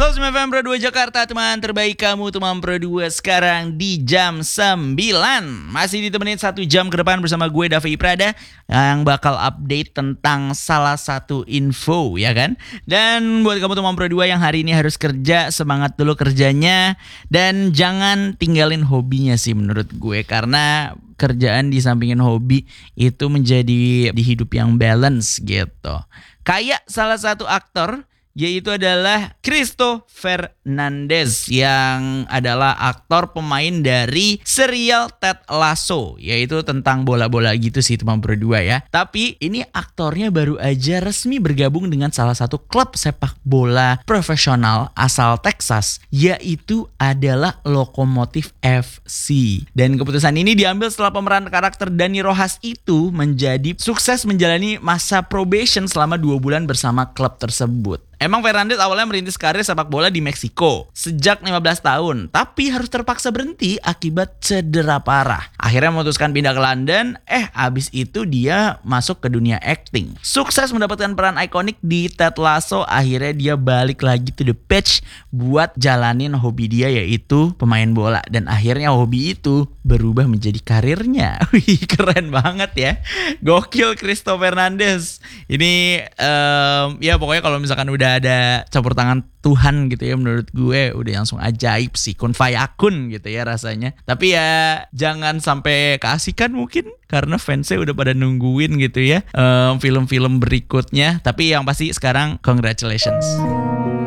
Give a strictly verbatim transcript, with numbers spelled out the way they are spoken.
seratus sembilan F M Pro dua Jakarta, teman terbaik kamu, teman Pro dua sekarang di jam sembilan. Masih ditemenin satu jam ke depan bersama gue Davi Prada yang bakal update tentang salah satu info, ya kan? Dan buat kamu teman Pro dua yang hari ini harus kerja, semangat dulu kerjanya. Dan jangan tinggalin hobinya sih menurut gue, karena kerjaan disampingin hobi itu menjadi di hidup yang balance gitu. Kayak salah satu aktor, yaitu adalah Cristo Fernandez yang adalah aktor pemain dari serial Ted Lasso, yaitu tentang bola-bola gitu sih teman berdua ya. Tapi ini aktornya baru aja resmi bergabung dengan salah satu klub sepak bola profesional asal Texas, yaitu adalah Lokomotif F C. Dan keputusan ini diambil setelah pemeran karakter Dani Rojas itu menjadi sukses menjalani masa probation selama dua bulan bersama klub tersebut. Emang Fernandez awalnya merintis karir sepak bola di Meksiko sejak lima belas tahun, tapi harus terpaksa berhenti akibat cedera parah. Akhirnya memutuskan pindah ke London, eh abis itu dia masuk ke dunia acting. Sukses mendapatkan peran ikonik di Ted Lasso, akhirnya dia balik lagi to the pitch buat jalanin hobi dia, yaitu pemain bola. Dan akhirnya hobi itu berubah menjadi karirnya. Wih, keren banget ya. Gokil Cristo Fernandez. Ini um, ya pokoknya kalau misalkan udah ada campur tangan Tuhan gitu ya, menurut gue udah langsung ajaib sih, kun fayakun gitu ya rasanya. Tapi ya jangan sampai keasikan mungkin, karena fansnya udah pada nungguin gitu ya um, film-film berikutnya. Tapi yang pasti sekarang congratulations.